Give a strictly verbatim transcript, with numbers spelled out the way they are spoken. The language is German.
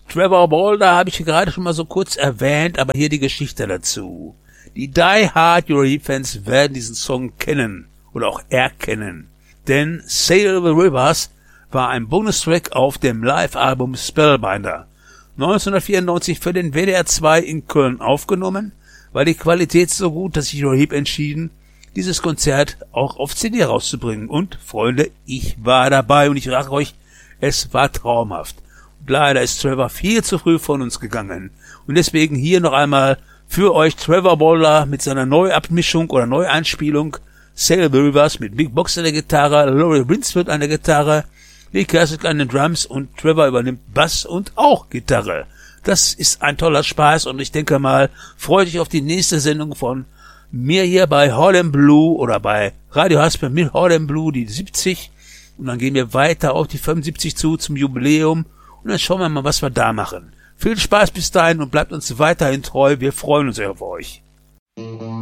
Trevor Bolder habe ich gerade schon mal so kurz erwähnt, aber hier die Geschichte dazu. Die Die Hard Uriah-Fans werden diesen Song kennen oder auch erkennen, denn Sail the Rivers war ein Bonustrack auf dem Live-Album Spellbinder, neunzehnhundertvierundneunzig für den W D R zwei in Köln aufgenommen, war die Qualität so gut, dass sich Uriah entschieden, dieses Konzert auch auf C D rauszubringen. Und, Freunde, ich war dabei und ich sage euch, es war traumhaft. Und leider ist Trevor viel zu früh von uns gegangen. Und deswegen hier noch einmal für euch Trevor Bolder mit seiner Neuabmischung oder Neueinspielung Sail the Rivers mit Big Box an der Gitarre, Laurie Winsford an der Gitarre, Lee Kersick an den Drums und Trevor übernimmt Bass und auch Gitarre. Das ist ein toller Spaß und ich denke mal, freut euch auf die nächste Sendung von mir hier bei Harlem Blue oder bei Radio Hasper mit Harlem Blue, die siebzig. Und dann gehen wir weiter auf die fünfundsiebzig zu zum Jubiläum und dann schauen wir mal, was wir da machen. Viel Spaß bis dahin und bleibt uns weiterhin treu. Wir freuen uns auf euch.